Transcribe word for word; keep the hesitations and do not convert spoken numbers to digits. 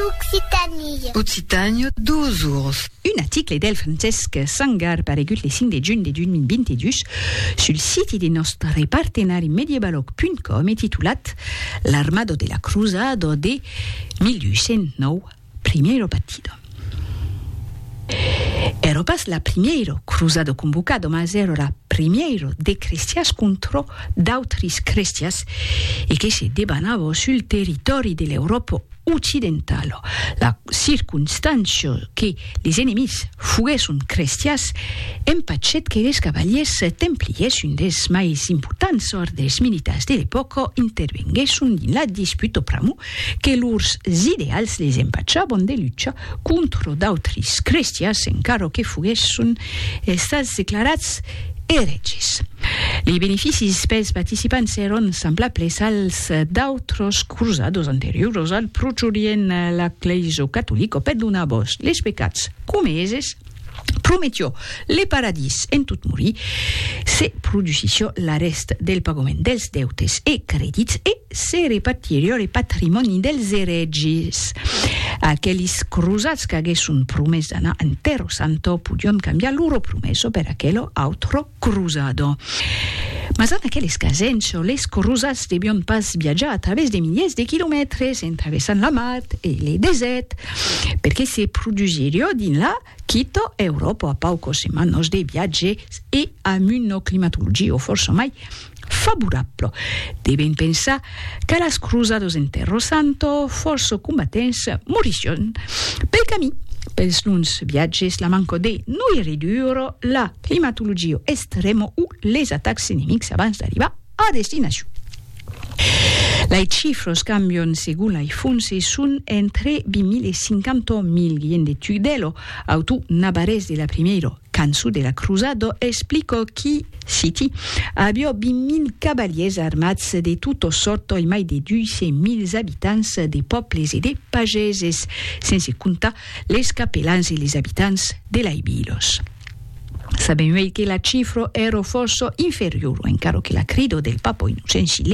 Occitanie. Occitanie, douze urs. Un article del Francesc Sangar paregut le cinc de juny de duemilavintidus sul siti del nostre partenari mediebalog punt com e titulat L'armado de la cruzado de mil oitocentos nou, primero partido. Era pas la primero cruzado convocado, mas era la primero de cristias contro d'autris cristias e che si debanava sul territorio dell'Europa occidentale. La circunstanza che les ennemis fuguessun cristias empachet que les cavaliers templiers, un des mais importants ordres militars de l'epoca, intervenguessun din la disputa pramu que lurs ideals les empachabon de lucha contro d'autris cristias encara que fuguessun estats declarats heregis. Les beneficis pels participants eran semblables als d'autres cruzados anteriors al procurien l'Eclesia catolica perdonavos les pecats comeses, prometio le paradis en tot morir, se produsissió la resta del pagament dels deutes e credits e se repartirio el patrimoni dels heregis. Aquells cruzats que haguessun promès d'anar en Terra Santa podion canviar loro promesso per aquello altro cruzado. Mas en aquelles casens, les cruzats debion pas viatjar a través de miliers de quilòmetres, entravessant la mar e le desert, perquè se produsirio din la Quito, Europa, a paucos semanas de viatge e amb una climatologia força mai favorable. Devem pensar que les cruzados en Terra Santa força combatents morission pel camí. Pels lungs viatges, la manca de nourritura, la climatologia extrema o les atacs enemics abans d'arribar a destinació. Les xifres cambian según les fonts e són entre vint mil i cinquanta mil. Guillem de Tudelo, autor navarès de la primera cançó de la cruzada, explica que, citi, havia vint mil cavaliers armats de tota sorta i mai de dues-cents mil habitants de pobles i de pageses, sense comptar les capellans i les habitants de l'Aibilos. Sabem que la xifra era força inferior, encara que la crida del Papa Innocenci